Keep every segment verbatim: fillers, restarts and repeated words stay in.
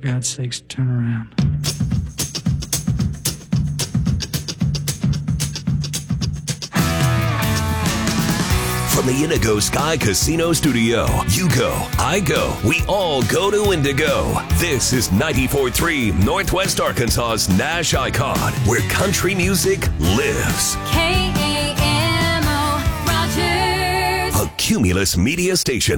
God's sakes, turn around. From the Indigo Sky Casino Studio, you go, I go, we all go to Indigo. This is ninety-four point three Northwest Arkansas's Nash Icon, where country music lives. K A M O Rogers. A Cumulus Media Station.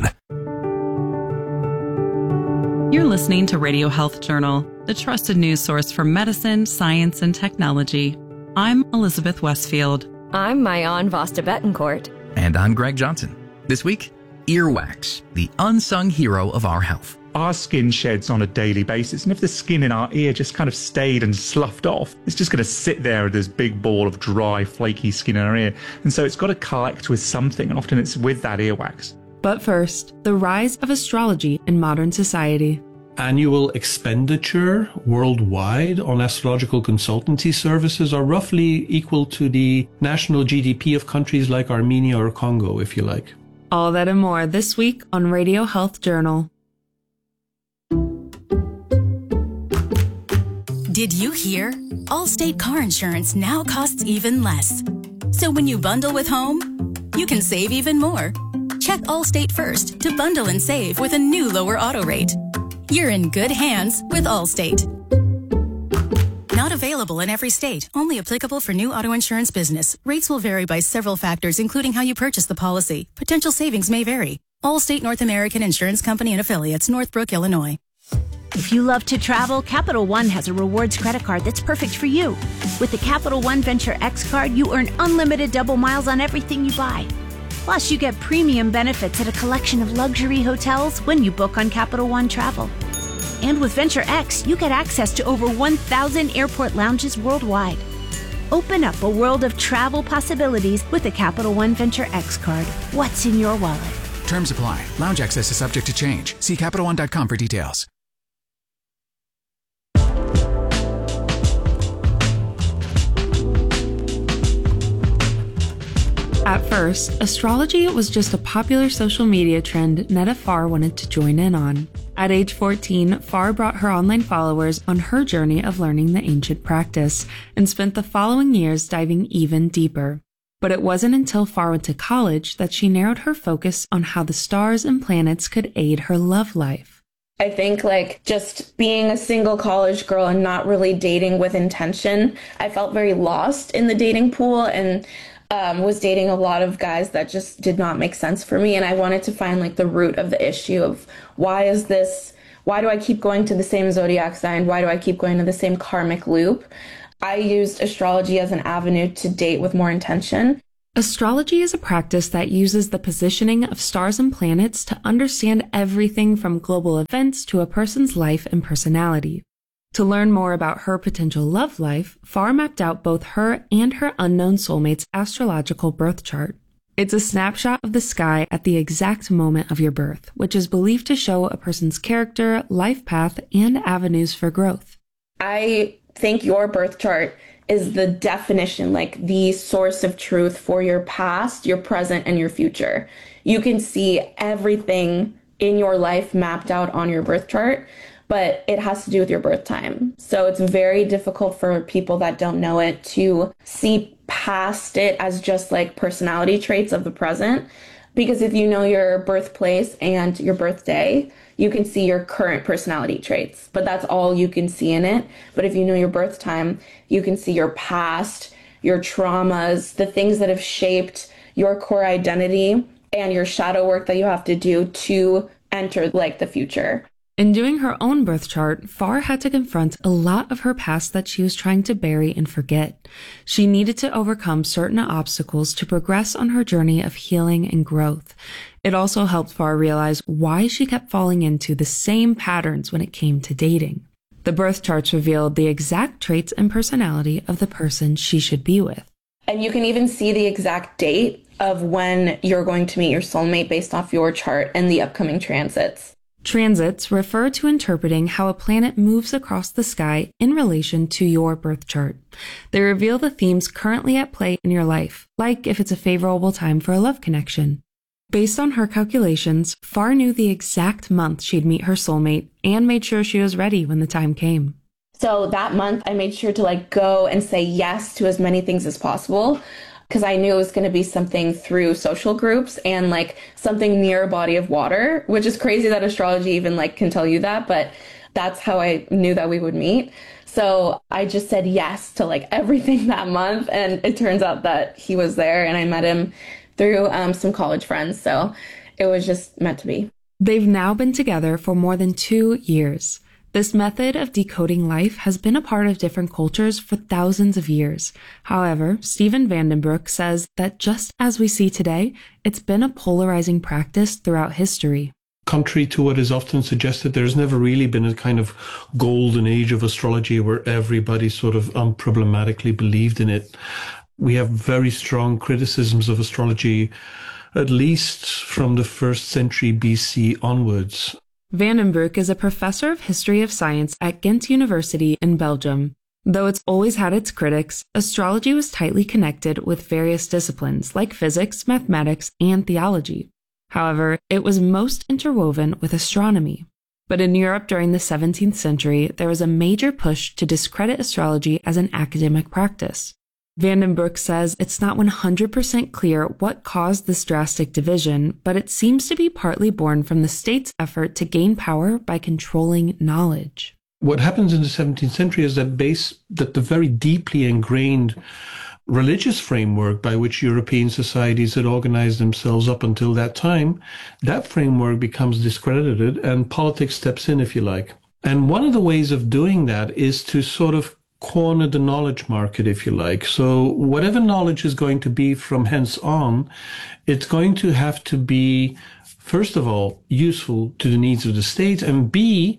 You're listening to Radio Health Journal, the trusted news source for medicine, science, and technology. I'm Elizabeth Westfield. I'm Mayan Vasta Betancourt. And I'm Greg Johnson. This week, earwax, the unsung hero of our health. Our skin sheds on a daily basis, and if the skin in our ear just kind of stayed and sloughed off, it's just going to sit there with this big ball of dry, flaky skin in our ear. And so it's got to collect with something, and often it's with that earwax. But first, the rise of astrology in modern society. Annual expenditure worldwide on astrological consultancy services are roughly equal to the national G D P of countries like Armenia or Congo, if you like. All that and more this week on Radio Health Journal. Did you hear? Allstate car insurance now costs even less. So when you bundle with home, you can save even more. Check Allstate first to bundle and save with a new lower auto rate. You're in good hands with Allstate. Not available in every state. Only applicable for new auto insurance business. Rates will vary by several factors, including how you purchase the policy. Potential savings may vary. Allstate North American Insurance Company and Affiliates, Northbrook, Illinois. If you love to travel, Capital One has a rewards credit card that's perfect for you. With the Capital One Venture X card, you earn unlimited double miles on everything you buy. Plus, you get premium benefits at a collection of luxury hotels when you book on Capital One Travel. And with Venture X, you get access to over one thousand airport lounges worldwide. Open up a world of travel possibilities with the Capital One Venture X card. What's in your wallet? Terms apply. Lounge access is subject to change. See Capital One dot com for details. At first, astrology was just a popular social media trend Netta Farr wanted to join in on. At age fourteen, Farr brought her online followers on her journey of learning the ancient practice and spent the following years diving even deeper. But it wasn't until Farr went to college that she narrowed her focus on how the stars and planets could aid her love life. I think like just being a single college girl and not really dating with intention, I felt very lost in the dating pool and Um, was dating a lot of guys that just did not make sense for me. And I wanted to find like the root of the issue of why is this, why do I keep going to the same zodiac sign? Why do I keep going to the same karmic loop? I used astrology as an avenue to date with more intention. Astrology is a practice that uses the positioning of stars and planets to understand everything from global events to a person's life and personality. To learn more about her potential love life, Farr mapped out both her and her unknown soulmate's astrological birth chart. It's a snapshot of the sky at the exact moment of your birth, which is believed to show a person's character, life path, and avenues for growth. I think your birth chart is the definition, like the source of truth for your past, your present, and your future. You can see everything in your life mapped out on your birth chart, but it has to do with your birth time. So it's very difficult for people that don't know it to see past it as just like personality traits of the present. Because if you know your birthplace and your birthday, you can see your current personality traits, but that's all you can see in it. But if you know your birth time, you can see your past, your traumas, the things that have shaped your core identity and your shadow work that you have to do to enter like the future. In doing her own birth chart, Farr had to confront a lot of her past that she was trying to bury and forget. She needed to overcome certain obstacles to progress on her journey of healing and growth. It also helped Farr realize why she kept falling into the same patterns when it came to dating. The birth charts revealed the exact traits and personality of the person she should be with. And you can even see the exact date of when you're going to meet your soulmate based off your chart and the upcoming transits. Transits refer to interpreting how a planet moves across the sky in relation to your birth chart. They reveal the themes currently at play in your life, like if it's a favorable time for a love connection. Based on her calculations, Farr knew the exact month she'd meet her soulmate and made sure she was ready when the time came. So that month, I made sure to like go and say yes to as many things as possible, because I knew it was going to be something through social groups and like something near a body of water, which is crazy that astrology even like can tell you that, but that's how I knew that we would meet. So I just said yes to like everything that month, and it turns out that he was there, and I met him through um, some college friends. So it was just meant to be. They've now been together for more than two years. This method of decoding life has been a part of different cultures for thousands of years. However, Steven Vandenbroek says that just as we see today, it's been a polarizing practice throughout history. Contrary to what is often suggested, there's never really been a kind of golden age of astrology where everybody sort of unproblematically believed in it. We have very strong criticisms of astrology, at least from the first century B C onwards. Vandenbroek is a professor of history of science at Ghent University in Belgium. Though it's always had its critics, astrology was tightly connected with various disciplines like physics, mathematics, and theology. However, it was most interwoven with astronomy. But in Europe during the seventeenth century, there was a major push to discredit astrology as an academic practice. Vandenbroek says it's not one hundred percent clear what caused this drastic division, but it seems to be partly born from the state's effort to gain power by controlling knowledge. What happens in the seventeenth century is that base that the very deeply ingrained religious framework by which European societies had organized themselves up until that time, that framework becomes discredited and politics steps in, if you like. And one of the ways of doing that is to sort of corner the knowledge market, if you like. So whatever knowledge is going to be from hence on, it's going to have to be, first of all, useful to the needs of the state, and B,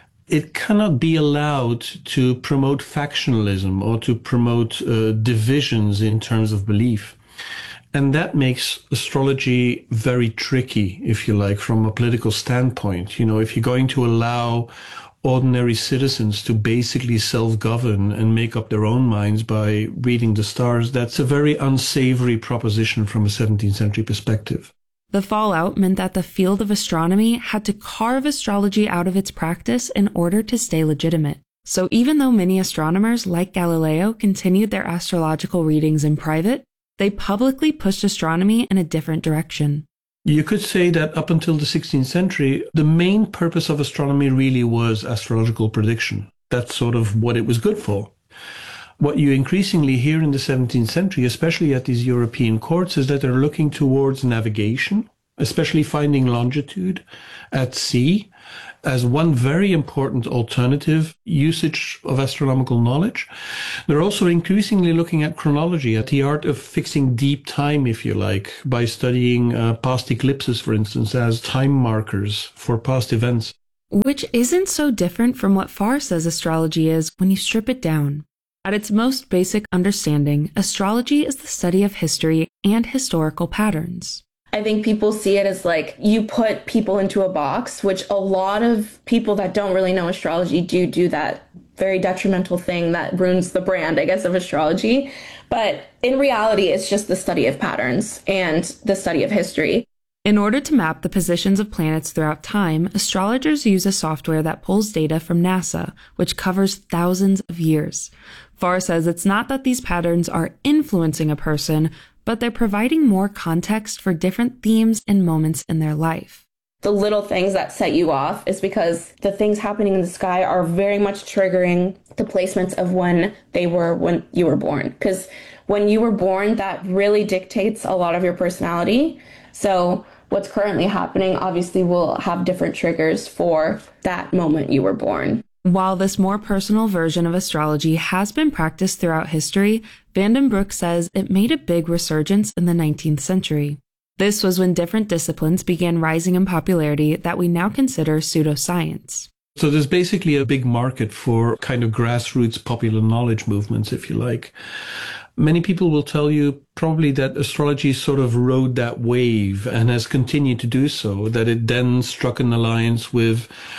it cannot be allowed to promote factionalism or to promote uh, divisions in terms of belief. And that makes astrology very tricky, if you like, from a political standpoint. You know, if you're going to allow ordinary citizens to basically self-govern and make up their own minds by reading the stars, that's a very unsavory proposition from a seventeenth century perspective. The fallout meant that the field of astronomy had to carve astrology out of its practice in order to stay legitimate. So even though many astronomers like Galileo continued their astrological readings in private, they publicly pushed astronomy in a different direction. You could say that up until the sixteenth century, the main purpose of astronomy really was astrological prediction. That's sort of what it was good for. What you increasingly hear in the seventeenth century, especially at these European courts, is that they're looking towards navigation, especially finding longitude at sea, as one very important alternative usage of astronomical knowledge. They're also increasingly looking at chronology, at the art of fixing deep time, if you like, by studying uh, past eclipses, for instance, as time markers for past events. Which isn't so different from what Farr says astrology is when you strip it down. At its most basic understanding, astrology is the study of history and historical patterns. I think people see it as like you put people into a box, which a lot of people that don't really know astrology do do that very detrimental thing that ruins the brand, I guess, of astrology. But in reality, it's just the study of patterns and the study of history. In order to map the positions of planets throughout time, astrologers use a software that pulls data from NASA, which covers thousands of years. Farr says it's not that these patterns are influencing a person, but they're providing more context for different themes and moments in their life. The little things that set you off is because the things happening in the sky are very much triggering the placements of when they were when you were born. Because when you were born, that really dictates a lot of your personality. So what's currently happening obviously will have different triggers for that moment you were born. While this more personal version of astrology has been practiced throughout history, Vandenbroek says it made a big resurgence in the nineteenth century. This was when different disciplines began rising in popularity that we now consider pseudoscience. So there's basically a big market for kind of grassroots popular knowledge movements, if you like. Many people will tell you probably that astrology sort of rode that wave and has continued to do so, that it then struck an alliance with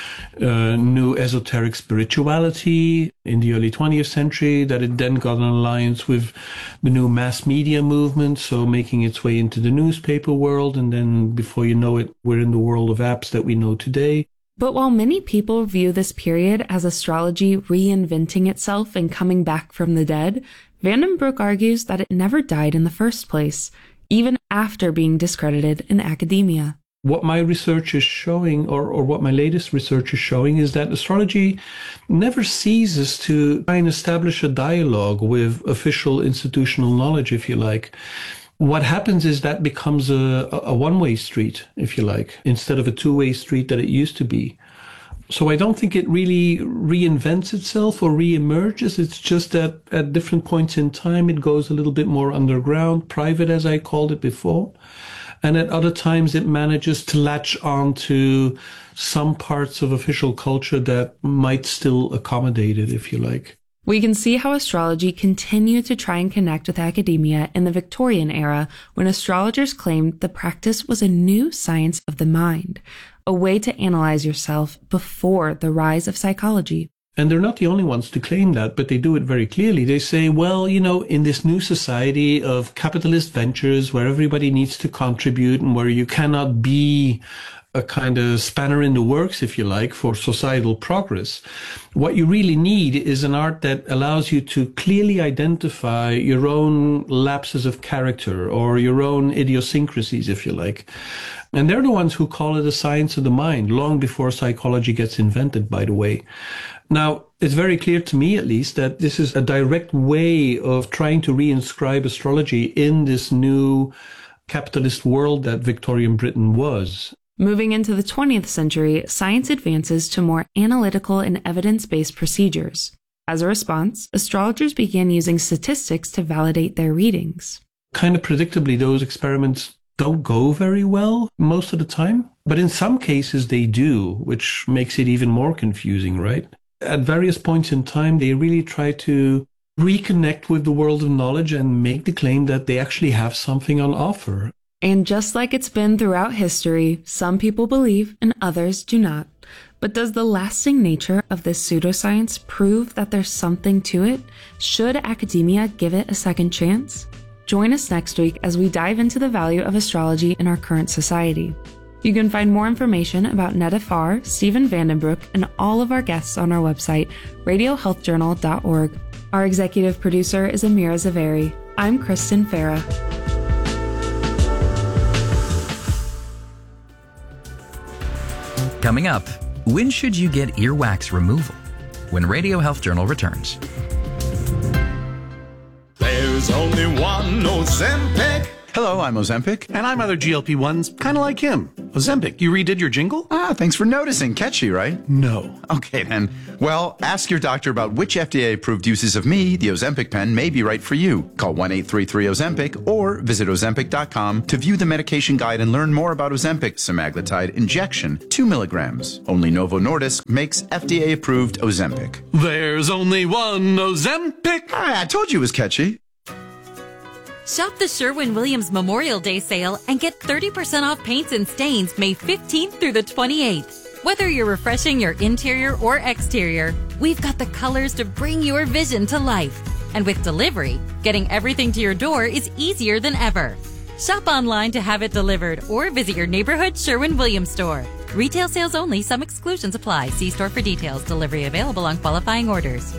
uh, new esoteric spirituality in the early twentieth century, that it then got an alliance with the new mass media movement, so making its way into the newspaper world, and then before you know it, we're in the world of apps that we know today. But while many people view this period as astrology reinventing itself and coming back from the dead, Vandenbroek argues that it never died in the first place, even after being discredited in academia. What my research is showing, or, or what my latest research is showing, is that astrology never ceases to try and establish a dialogue with official institutional knowledge, if you like. What happens is that becomes a, a one-way street, if you like, instead of a two-way street that it used to be. So I don't think it really reinvents itself or re-emerges. It's just that at different points in time, it goes a little bit more underground, private, as I called it before. And at other times, it manages to latch on to some parts of official culture that might still accommodate it, if you like. We can see how astrology continued to try and connect with academia in the Victorian era, when astrologers claimed the practice was a new science of the mind, a way to analyze yourself before the rise of psychology. And they're not the only ones to claim that, but they do it very clearly. They say, well, you know, in this new society of capitalist ventures where everybody needs to contribute and where you cannot be a kind of spanner in the works, if you like, for societal progress, what you really need is an art that allows you to clearly identify your own lapses of character or your own idiosyncrasies, if you like. And they're the ones who call it a science of the mind, long before psychology gets invented, by the way. Now, it's very clear to me, at least, that this is a direct way of trying to reinscribe astrology in this new capitalist world that Victorian Britain was. Moving into the twentieth century, science advances to more analytical and evidence-based procedures. As a response, astrologers began using statistics to validate their readings. Kind of predictably, those experiments don't go very well most of the time, but in some cases they do, which makes it even more confusing, right? At various points in time, they really try to reconnect with the world of knowledge and make the claim that they actually have something on offer. And just like it's been throughout history, some people believe and others do not. But does the lasting nature of this pseudoscience prove that there's something to it? Should academia give it a second chance? Join us next week as we dive into the value of astrology in our current society. You can find more information about Netta Farr, Steven Vandenbroek, and all of our guests on our website, radio health journal dot org. Our executive producer is Amira Zaveri. I'm Kristen Farah. Coming up, when should you get earwax removal? When Radio Health Journal returns. There's only one Ozempic. Hello, I'm Ozempic. And I'm other G L P ones, kind of like him. Ozempic, you redid your jingle? Ah, thanks for noticing. Catchy, right? No. Okay, then. Well, ask your doctor about which F D A-approved uses of me, the Ozempic pen, may be right for you. Call one eight three three Ozempic or visit Ozempic dot com to view the medication guide and learn more about Ozempic semaglutide injection, two milligrams. Only Novo Nordisk makes F D A-approved Ozempic. There's only one Ozempic. Ah, I told you it was catchy. Shop the Sherwin-Williams Memorial Day sale and get thirty percent off paints and stains May fifteenth through the twenty-eighth. Whether you're refreshing your interior or exterior, we've got the colors to bring your vision to life. And with delivery, getting everything to your door is easier than ever. Shop online to have it delivered or visit your neighborhood Sherwin-Williams store. Retail sales only. Some exclusions apply. See store for details. Delivery available on qualifying orders.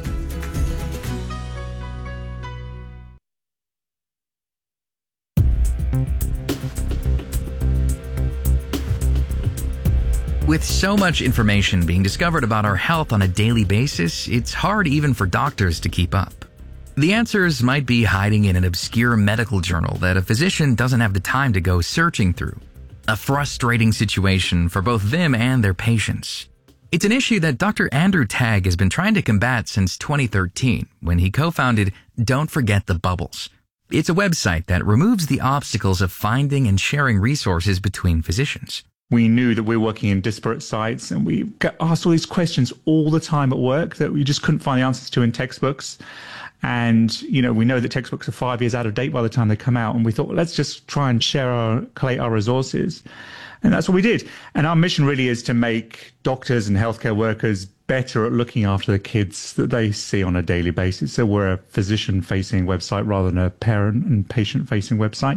With so much information being discovered about our health on a daily basis, it's hard even for doctors to keep up. The answers might be hiding in an obscure medical journal that a physician doesn't have the time to go searching through. A frustrating situation for both them and their patients. It's an issue that Doctor Andrew Tagg has been trying to combat since twenty thirteen, when he co-founded Don't Forget the Bubbles. It's a website that removes the obstacles of finding and sharing resources between physicians. We knew that we were working in disparate sites, and we got asked all these questions all the time at work that we just couldn't find the answers to in textbooks. And, you know, we know that textbooks are five years out of date by the time they come out. And we thought, well, let's just try and share our, collate our resources. And that's what we did. And our mission really is to make doctors and healthcare workers better at looking after the kids that they see on a daily basis. So we're a physician-facing website rather than a parent and patient-facing website.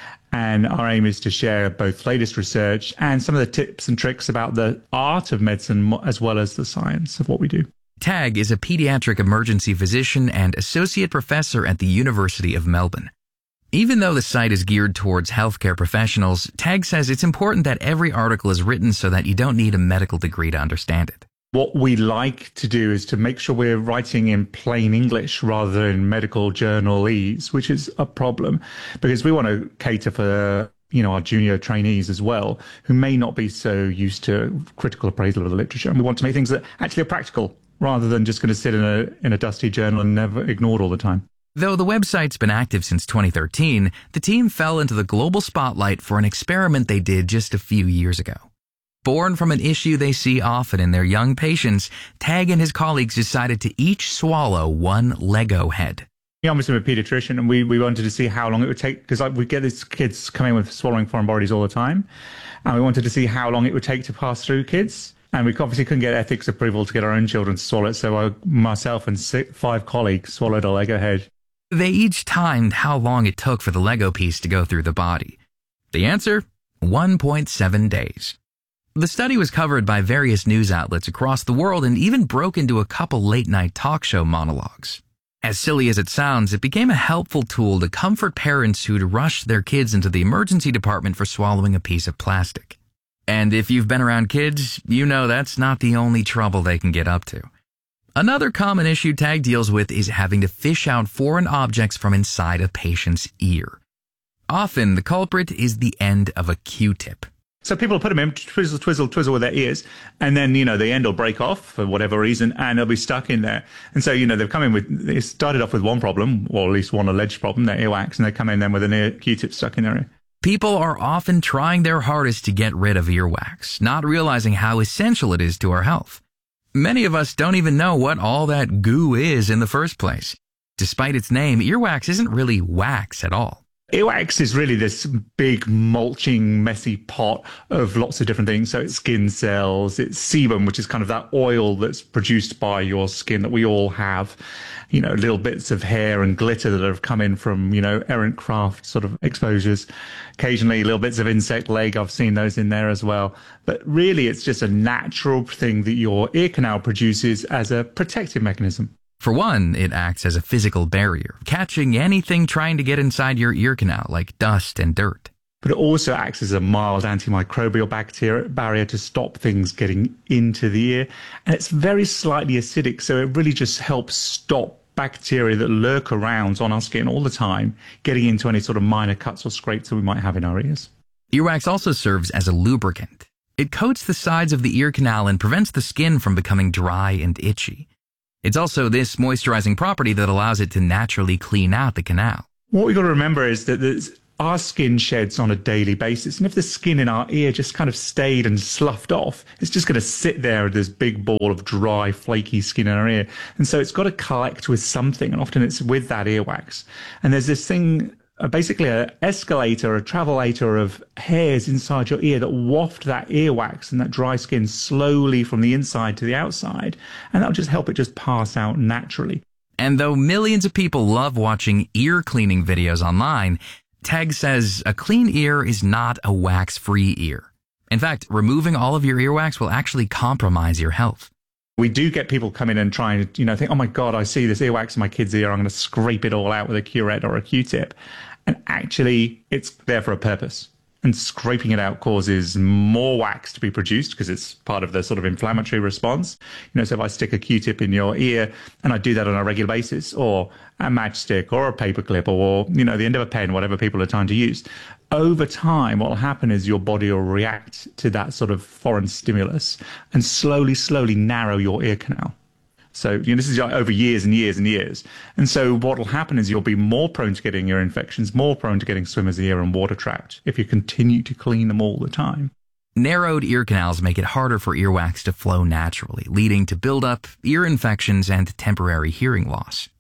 And our aim is to share both latest research and some of the tips and tricks about the art of medicine as well as the science of what we do. Tag is a pediatric emergency physician and associate professor at the University of Melbourne. Even though the site is geared towards healthcare professionals, Tag says it's important that every article is written so that you don't need a medical degree to understand it. What we like to do is to make sure we're writing in plain English rather than medical journalese, which is a problem because we want to cater for, you know, our junior trainees as well, who may not be so used to critical appraisal of the literature. And we want to make things that actually are practical rather than just going to sit in a in a dusty journal and never ignored all the time. Though the website's been active since twenty thirteen, the team fell into the global spotlight for an experiment they did just a few years ago. Born from an issue they see often in their young patients, Tag and his colleagues decided to each swallow one Lego head. Yeah, I'm a pediatrician, and we, we wanted to see how long it would take, because we get these kids coming with swallowing foreign bodies all the time, and we wanted to see how long it would take to pass through kids. And we obviously couldn't get ethics approval to get our own children to swallow it, so I, myself and six, five colleagues swallowed a Lego head. They each timed how long it took for the Lego piece to go through the body. The answer? one point seven days. The study was covered by various news outlets across the world and even broke into a couple late-night talk show monologues. As silly as it sounds, it became a helpful tool to comfort parents who'd rushed their kids into the emergency department for swallowing a piece of plastic. And if you've been around kids, you know that's not the only trouble they can get up to. Another common issue Tag deals with is having to fish out foreign objects from inside a patient's ear. Often, the culprit is the end of a Q-tip. So people put them in, twizzle, twizzle, twizzle with their ears, and then, you know, the end will break off for whatever reason, and they'll be stuck in there. And so, you know, they've come in with, they started off with one problem, or at least one alleged problem, their earwax, and they come in then with an ear Q-tip stuck in their ear. People are often trying their hardest to get rid of earwax, not realizing how essential it is to our health. Many of us don't even know what all that goo is in the first place. Despite its name, earwax isn't really wax at all. Earwax is really this big mulching messy pot of lots of different things. So it's skin cells, it's sebum, which is kind of that oil that's produced by your skin that we all have, you know, little bits of hair and glitter that have come in from, you know, errant craft sort of exposures. Occasionally little bits of insect leg, I've seen those in there as well. But really it's just a natural thing that your ear canal produces as a protective mechanism. For one, it acts as a physical barrier, catching anything trying to get inside your ear canal, like dust and dirt. But it also acts as a mild antimicrobial bacteria barrier to stop things getting into the ear. And it's very slightly acidic, so it really just helps stop bacteria that lurk around on our skin all the time, getting into any sort of minor cuts or scrapes that we might have in our ears. Earwax also serves as a lubricant. It coats the sides of the ear canal and prevents the skin from becoming dry and itchy. It's also this moisturizing property that allows it to naturally clean out the canal. What we've got to remember is that our skin sheds on a daily basis. And if the skin in our ear just kind of stayed and sloughed off, it's just going to sit there with this big ball of dry, flaky skin in our ear. And so it's got to collect with something. And often it's with that earwax. And there's this thing, uh, basically an escalator, a travelator of hairs inside your ear that waft that earwax and that dry skin slowly from the inside to the outside. And that'll just help it just pass out naturally. And though millions of people love watching ear cleaning videos online, Tag says a clean ear is not a wax-free ear. In fact, removing all of your earwax will actually compromise your health. We do get people come in and try and, you know, think, oh my God, I see this earwax in my kid's ear. I'm going to scrape it all out with a curette or a Q-tip. And actually, it's there for a purpose. And scraping it out causes more wax to be produced because it's part of the sort of inflammatory response. You know, so if I stick a Q-tip in your ear and I do that on a regular basis, or a matchstick or a paperclip or, you know, the end of a pen, whatever people are trying to use, over time, what will happen is your body will react to that sort of foreign stimulus and slowly, slowly narrow your ear canal. So, you know, this is over years and years and years. And so what will happen is you'll be more prone to getting ear infections, more prone to getting swimmer's ear and water tract if you continue to clean them all the time. Narrowed ear canals make it harder for earwax to flow naturally, leading to buildup, ear infections, and temporary hearing loss.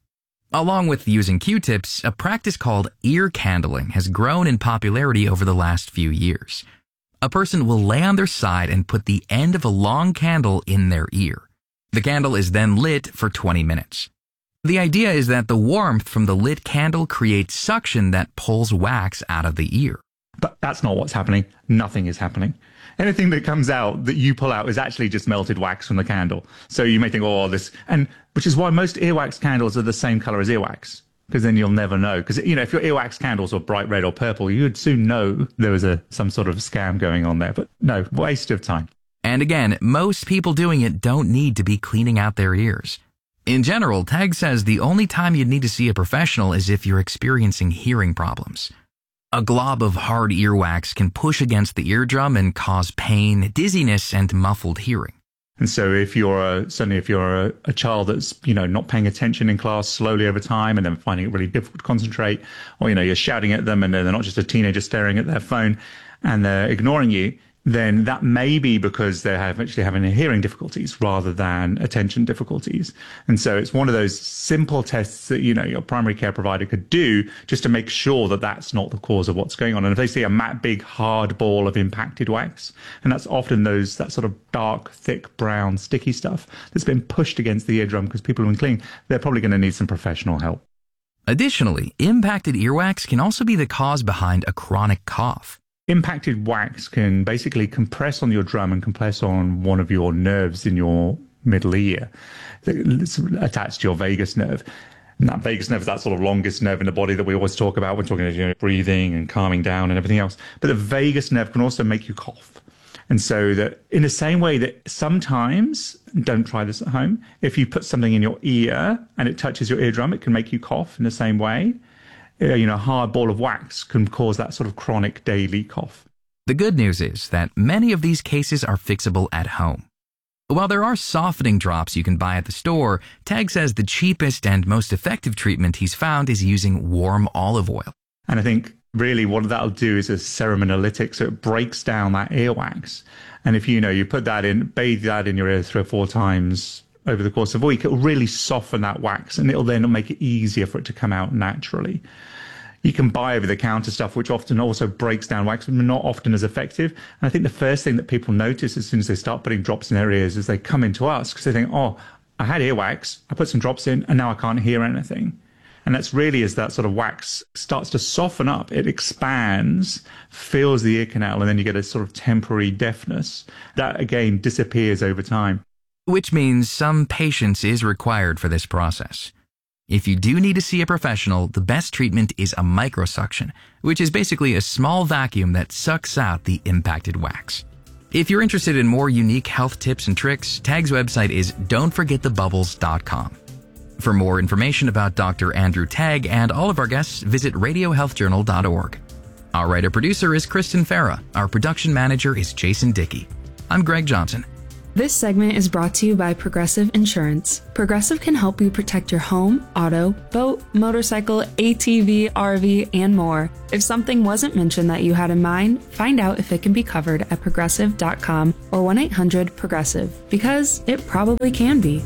Along with using Q-tips, a practice called ear candling has grown in popularity over the last few years. A person will lay on their side and put the end of a long candle in their ear. The candle is then lit for twenty minutes. The idea is that the warmth from the lit candle creates suction that pulls wax out of the ear. But that's not what's happening. Nothing is happening. Anything that comes out that you pull out is actually just melted wax from the candle. So you may think, oh, this, and which is why most earwax candles are the same color as earwax, because then you'll never know. Because, you know, if your earwax candles were bright red or purple, you'd soon know there was a some sort of scam going on there. But no, waste of time. And again, most people doing it don't need to be cleaning out their ears. In general, Tag says the only time you'd need to see a professional is if you're experiencing hearing problems. A glob of hard earwax can push against the eardrum and cause pain, dizziness, and muffled hearing. And so if you're a, certainly if you're a, a child that's, you know, not paying attention in class slowly over time and then finding it really difficult to concentrate, or, you know, you're shouting at them and they're not just a teenager staring at their phone and they're ignoring you, then that may be because they're actually having hearing difficulties rather than attention difficulties. And so it's one of those simple tests that, you know, your primary care provider could do just to make sure that that's not the cause of what's going on. And if they see a matte, big, hard ball of impacted wax, and that's often those, that sort of dark, thick, brown, sticky stuff that's been pushed against the eardrum because people have been cleaning, they're probably going to need some professional help. Additionally, impacted earwax can also be the cause behind a chronic cough. Impacted wax can basically compress on your drum and compress on one of your nerves in your middle ear. It's attached to your vagus nerve. And that vagus nerve is that sort of longest nerve in the body that we always talk about when talking about, you know, breathing and calming down and everything else. But the vagus nerve can also make you cough. And so that in the same way that sometimes, don't try this at home, if you put something in your ear and it touches your eardrum, it can make you cough in the same way. You know, a hard ball of wax can cause that sort of chronic daily cough. The good news is that many of these cases are fixable at home. While there are softening drops you can buy at the store, Tag says the cheapest and most effective treatment he's found is using warm olive oil. And I think really what that'll do is a ceramidolytic, so it breaks down that earwax. And if you know, you put that in, bathe that in your ear three or four times over the course of a week, it'll really soften that wax and it'll then make it easier for it to come out naturally. You can buy over-the-counter stuff, which often also breaks down wax, but not often as effective. And I think the first thing that people notice as soon as they start putting drops in their ears is they come into us because they think, oh, I had earwax, I put some drops in, and now I can't hear anything. And that's really as that sort of wax starts to soften up, it expands, fills the ear canal, and then you get a sort of temporary deafness. That, again, disappears over time. Which means some patience is required for this process. If you do need to see a professional, the best treatment is a microsuction, which is basically a small vacuum that sucks out the impacted wax. If you're interested in more unique health tips and tricks, Tag's website is don't forget the bubbles dot com. For more information about Doctor Andrew Tag and all of our guests, visit radio health journal dot org. Our writer-producer is Kristen Farah. Our production manager is Jason Dickey. I'm Greg Johnson. This segment is brought to you by Progressive Insurance. Progressive can help you protect your home, auto, boat, motorcycle, A T V, R V, and more. If something wasn't mentioned that you had in mind, find out if it can be covered at progressive dot com or one eight hundred progressive, because it probably can be.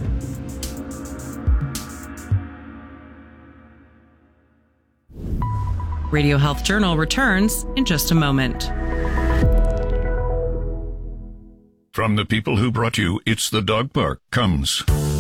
Radio Health Journal returns in just a moment. From the people who brought you It's the Dog Park comes